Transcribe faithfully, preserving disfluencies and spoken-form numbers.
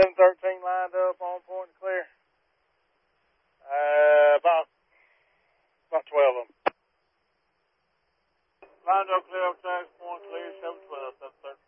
seven thirteen lined up on point and clear. Uh, about, about twelve of them. Lined up clear up tracks, point clear, seven twelve, seven thirteen.